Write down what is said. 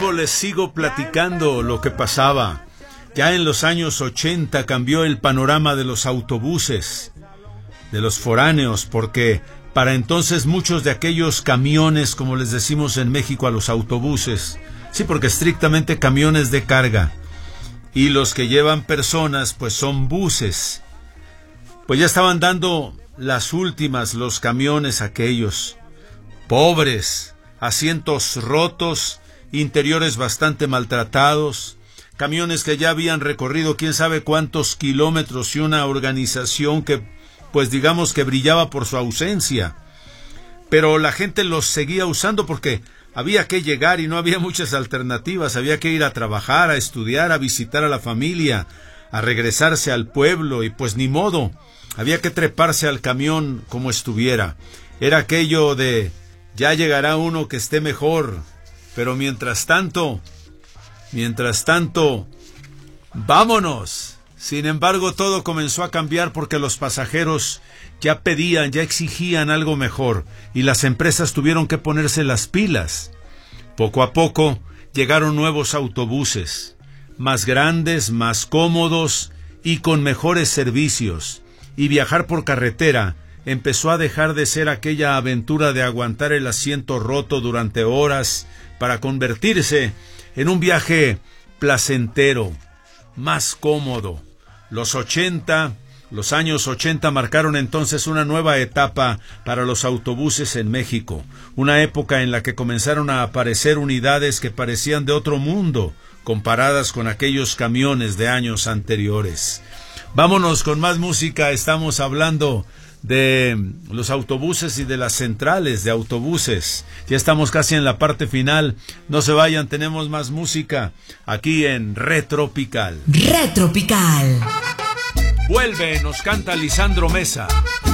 tiempo les sigo platicando lo que pasaba. Ya en los años 80 cambió el panorama de los autobuses, de los foráneos, porque para entonces muchos de aquellos camiones, como les decimos en México a los autobuses, sí, porque estrictamente camiones de carga, y los que llevan personas, pues son buses, pues ya estaban dando las últimas, los camiones aquellos, pobres, asientos rotos, interiores bastante maltratados, camiones que ya habían recorrido quién sabe cuántos kilómetros y una organización que, pues digamos que brillaba por su ausencia. Pero la gente los seguía usando porque había que llegar y no había muchas alternativas, había que ir a trabajar, a estudiar, a visitar a la familia, a regresarse al pueblo y pues ni modo, había que treparse al camión como estuviera. Era aquello de ya llegará uno que esté mejor, pero mientras tanto, ¡vámonos! Sin embargo, todo comenzó a cambiar porque los pasajeros ya pedían, ya exigían algo mejor, y las empresas tuvieron que ponerse las pilas. Poco a poco llegaron nuevos autobuses, más grandes, más cómodos y con mejores servicios, y viajar por carretera empezó a dejar de ser aquella aventura de aguantar el asiento roto durante horas para convertirse en un viaje placentero, más cómodo. Los años 80 marcaron entonces una nueva etapa para los autobuses en México, una época en la que comenzaron a aparecer unidades que parecían de otro mundo, comparadas con aquellos camiones de años anteriores. Vámonos con más música, estamos hablando de los autobuses y de las centrales de autobuses. Ya estamos casi en la parte final. No se vayan, tenemos más música aquí en Retropical. Retropical. Vuelve, nos canta Lisandro Mesa.